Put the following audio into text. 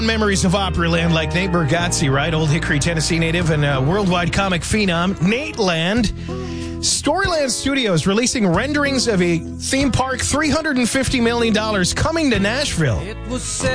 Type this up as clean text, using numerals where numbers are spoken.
Memories of Opryland, like Nate Bargatze, right? Old Hickory, Tennessee native and worldwide comic phenom. Nate Land. Storyland Studios releasing renderings of a theme park, $350 million coming to Nashville.